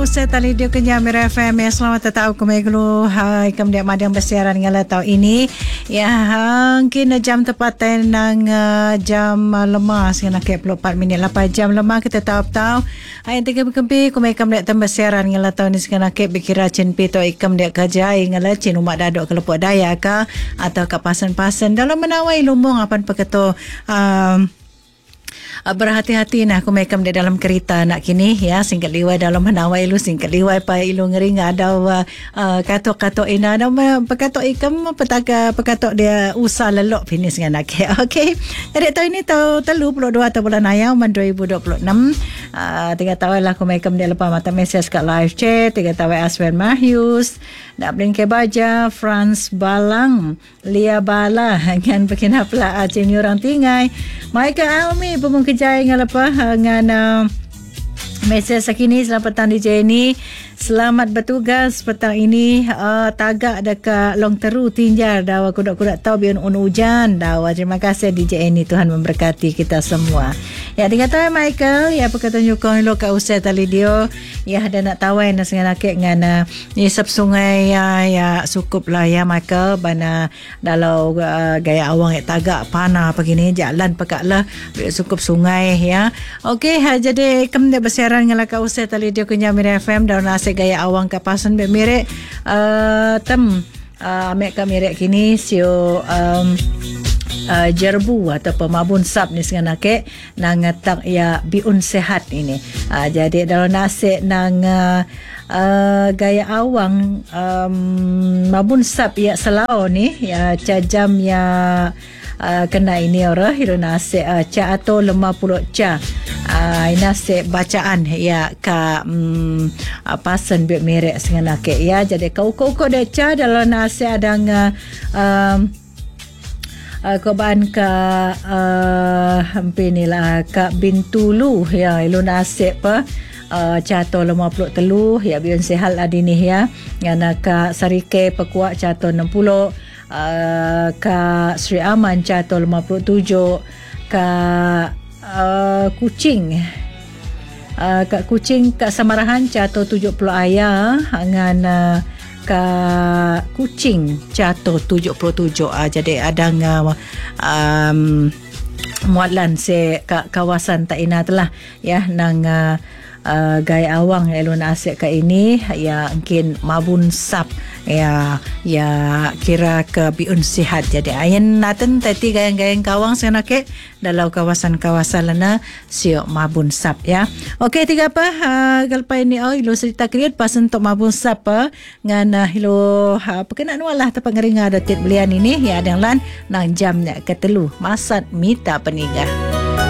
usai tali dia kenya Mira FM ya selamat tahu kumeglu hai kam dia madang bersiaran ngala tau ini ya kini jam tepat nang jam lemas kena ke 24 minit 8 jam lemah kita tahu hai tiga kempi kumekam dia tambah siaran ngala tau ni kena ke bikira cin pito ikam dia kerja ngala cin umak dadok ke lepuk daya ka atau ke pasan-pasan dalam menawai lumbung apan peketo berhati-hati nah aku mekam di dalam kereta nak kini ya singkat liwai dalam hanawai lu singkat liwai pa ilu ngering ada katok-katok ina ada pekatok ikam petaka pekatok dia usah lelok finish dengan nak okey jadi tahun ini tahun 32 atau bulan ayam 2026 tiga tahun lah aku mekam dia lepas mata mesej kat live chat tiga tahun Aswan Mahyus nak beli ke baja Franz Balang Lia Bala dengan pekinap lah cini orang tinggai Michael Almi pemung kejaya dengan lepas dengan mesej sekini selamat petang DJ ini selamat bertugas petang ini tagak dekat Long Teru Tinjar dawa kudak-kudak tahu biar hujan dawa terima kasih DJ ini Tuhan memberkati kita semua ya dikatakan Michael ya perkataan nyukong lo kat usai tali dia ya ada nak tawai nak sengan akik dengan nisab sungai ya cukup lah ya Michael bana dalau gaya awang tagak panah begini jalan pekak lah cukup sungai ya okey jadi kem dia bersiaran dengan kat usai tali dia kunya Mira FM daun nasi gaya awang kapasan mirek amek ka mirek kini sio jerbu atau pemabun sap ni sengan akik nang tak ya biun sehat ini jadi dalam nasi nang gaya awang mabun sap ya selau ni ya cajam ya kena ini orang hiro nasi ca atau 50 ca nasi bacaan ya ka pasan biak merek sengan akik ya jadi kau dah ca dalam nasi ada korban ka hampir ni lah ka Bintulu ya ilu nasi pa cato 50 telu ya biun sehat adini ya ngana ka Sarike Pekuak cato 60 ka Sri Aman cato 57 ka Kuching kat Kuching kat Samarahan cato 70 ayah dengan ka Kuching cato 77 jadi ada muatlan se kawasan tak ina telah ya nang gaya awang elun asyik ka ini ya mungkin mabun sap ya kira ke biun sihat jadi ayen naten tadi gayang-gayang kawang sana ke dalam kawasan-kawasan lana siok mabun sap ya okey tiga apa galpai ni ilo cerita create pas untuk mabun sap ngan ilo perkenaan walah tepat ngeringa ada tit belian ini ya ada lan nang jamnya ketelu masat mita peningah